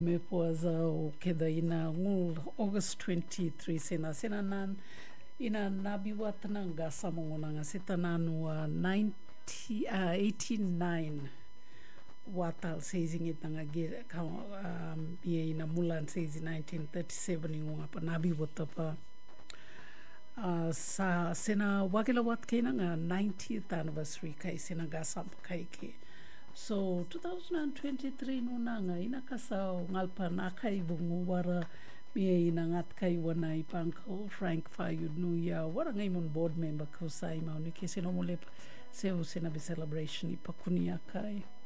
Me poaza o keda ina ngul August 23 sena nan ina nabi watana nga samongona seta nanu 89 watal seizing itanga ge ia ina mulan seizi 1937 ingunga pa nabi watapa sa sena wakila wat kena nga 90th anniversary kai sena ga sam kai ke. So 2023 nuna nga ina kasau ngalpa nakai bungu wara mia ina ngat kai wana i Uncle Frank Fayud Nuya wara ngai mon board member ko sai mau ni kese no mole se o sena be celebration i pakunia kai.